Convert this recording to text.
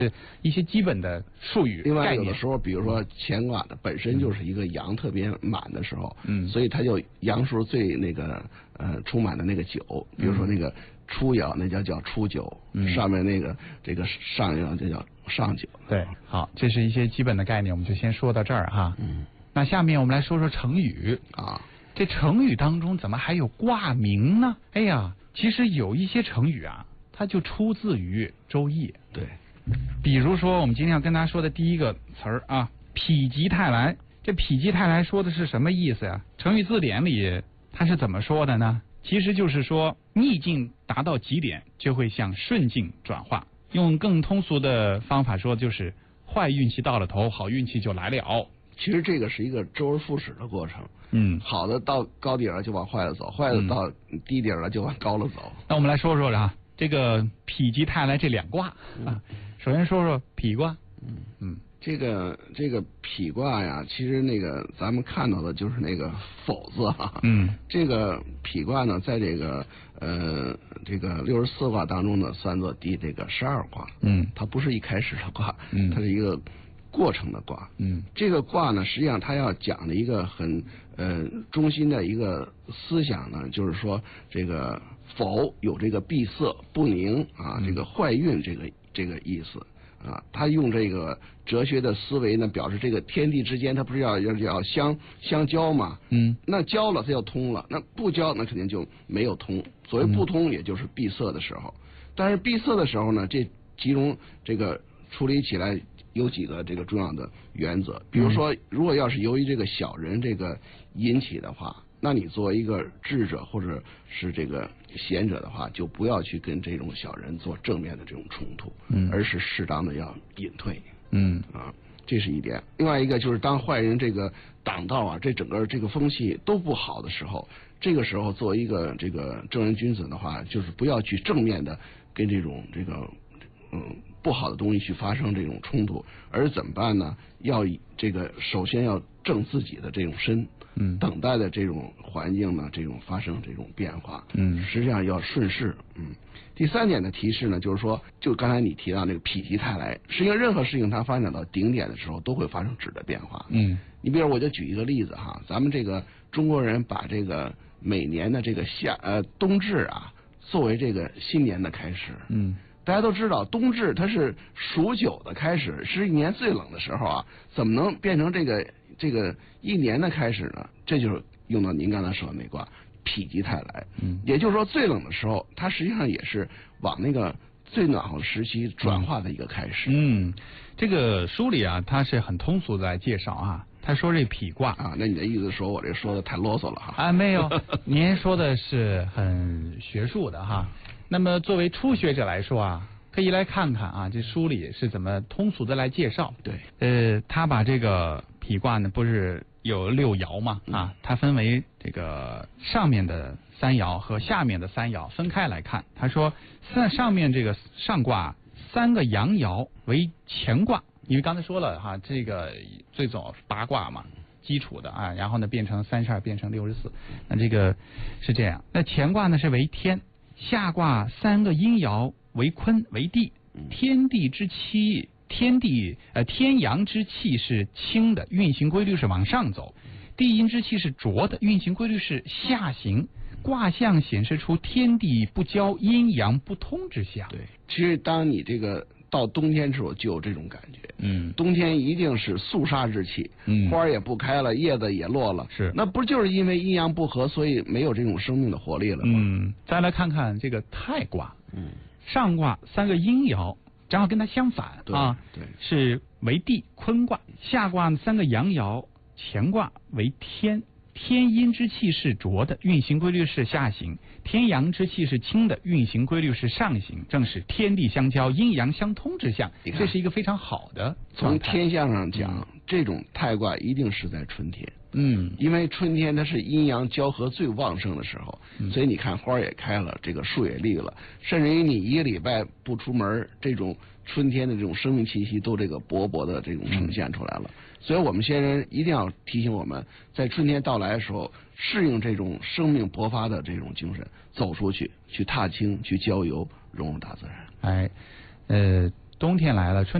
一些基本的术语另外概念。 有的时候，比如说乾卦的本身就是一个阳特别满的时候，所以它就阳数最那个充满的那个九，比如说那个初爻那叫初九，上面那个这个上爻就叫上九。 对，好，这是一些基本的概念，我们就先说到这儿哈。那下面我们来说说成语啊。 这成语当中怎么还有卦名呢？哎呀，其实有一些成语啊，它就出自于《周易》。 对， 比如说我们今天要跟大家说的第一个词儿啊，否极泰来。这否极泰来说的是什么意思呀？成语字典里它是怎么说的呢？其实就是说逆境达到极点就会向顺境转化。用更通俗的方法说，就是坏运气到了头，好运气就来了。 其实这个是一个周而复始的过程。好的到高点了就往坏了走，坏的到低点了就往高了走。 那我们来说说啊，这个否极泰来这两卦啊。首先说说否卦。 这个否卦呀，其实那个咱们看到的就是那个否字哈。这个否卦呢，在这个64卦当中呢，算作第这个12卦。它不是一开始的卦，它是一个过程的卦。这个卦呢，实际上它要讲的一个很中心的一个思想呢，就是说这个否有这个闭塞不宁啊，这个坏运这个意思。他用这个哲学的思维呢，表示这个天地之间，它不是要相交嘛？那交了它就通了，那不交那肯定就没有通。所谓不通，也就是闭塞的时候。但是闭塞的时候呢，这其中这个处理起来有几个这个重要的原则。比如说，如果要是由于这个小人这个引起的话，那你作为一个智者或者是这个贤者的话，就不要去跟这种小人做正面的这种冲突，而是适当的要隐退。这是一点。另外一个就是当坏人这个挡道啊，这整个这个风气都不好的时候，这个时候作为一个这个正人君子的话，就是不要去正面的跟这种这个不好的东西去发生这种冲突，而怎么办呢？要这个首先要正自己的这种身。等待的这种环境呢，这种发生这种变化，实际上要顺势。第三点的提示呢，就是说，就刚才你提到那个否极泰来，实际上任何事情它发展到顶点的时候，都会发生质的变化。你比如我就举一个例子哈，咱们这个中国人把这个每年的这个冬至啊，作为这个新年的开始。大家都知道，冬至它是数九的开始，是一年最冷的时候啊，怎么能变成这个一年的开始呢？这就是用到您刚才说的那卦否极泰来。也就是说，最冷的时候，它实际上也是往那个最暖和的时期转化的一个开始。 这个书里啊，它是很通俗的来介绍啊。他说这否卦啊，那你的意思说我这说的太啰嗦了哈？ 没有，您说的是很学术的哈。那么作为初学者来说啊，可以来看看啊，这书里是怎么通俗的来介绍。 对， 他把这个否卦呢，不是有6爻嘛啊，它分为这个上面的3爻和下面的3爻分开来看。他说上面这个上卦3个阳爻为乾卦，因为刚才说了哈，这个最早8卦嘛。基础的啊，然后呢变成32，变成64，那这个是这样。那乾卦呢是为天，下卦3个阴爻为坤为地，天地之气，天阳之气是清的，运行规律是往上走；地阴之气是浊的，运行规律是下行。卦象显示出天地不交，阴阳不通之象。 对，其实当你这个到冬天之后就有这种感觉。冬天一定是肃杀之气，花也不开了，叶子也落了， 是， 那不就是因为阴阳不和，所以没有这种生命的活力了吗？ 再来看看这个泰卦，上卦3个阴爻，正好跟它相反啊， 对， 是为地坤卦；下卦3个阳爻，乾卦为天。天阴之气是浊的，运行规律是下行；天阳之气是清的，运行规律是上行。正是天地相交，阴阳相通之象。这是一个非常好的状态。 从天象上讲，这种泰卦一定是在春天。因为春天它是阴阳交合最旺盛的时候，所以你看花也开了，这个树也绿了，甚至于你1个礼拜不出门，这种春天的这种生命气息都这个勃勃的这种呈现出来了。所以我们先人一定要提醒我们，在春天到来的时候，适应这种生命勃发的这种精神，走出去，去踏青，去郊游，融入大自然。 冬天来了，春